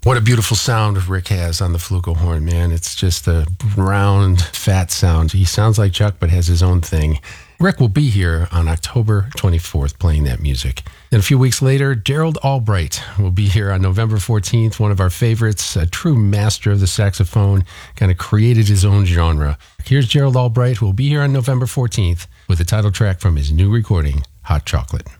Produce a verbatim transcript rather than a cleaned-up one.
What a beautiful sound Rick has on the flugelhorn, man. It's just a round, fat sound. He sounds like Chuck, but has his own thing. Rick will be here on October twenty-fourth playing that music. Then a few weeks later, Gerald Albright will be here on November fourteenth, one of our favorites, a true master of the saxophone, kind of created his own genre. Here's Gerald Albright, who will be here on November fourteenth with the title track from his new recording, Hot Chocolate.